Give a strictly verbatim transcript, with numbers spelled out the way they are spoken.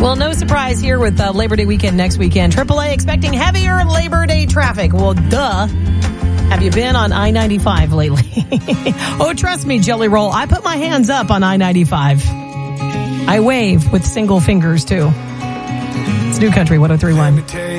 Well, no surprise here with uh, Labor Day weekend next weekend. triple A expecting heavier Labor Day traffic. Well, duh. Have you been on I ninety-five lately? Oh, trust me, Jelly Roll. I put my hands up on I ninety-five. I wave with single fingers, too. It's New Country one oh three point one.